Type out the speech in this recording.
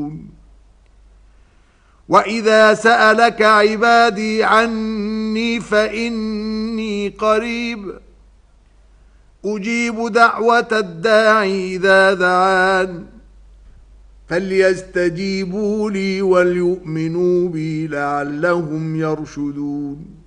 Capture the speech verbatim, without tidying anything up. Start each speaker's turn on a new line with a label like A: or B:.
A: وَإِذَا سَأَلَكَ عِبَادِي عَنِّي فَإِنِّي قَرِيبٌ أُجِيبُ دَعْوَةَ الدَّاعِ إِذَا دَعَانِ فَلْيَسْتَجِيبُوا لِي وَلْيُؤْمِنُوا بِي لَعَلَّهُمْ يَرْشُدُونَ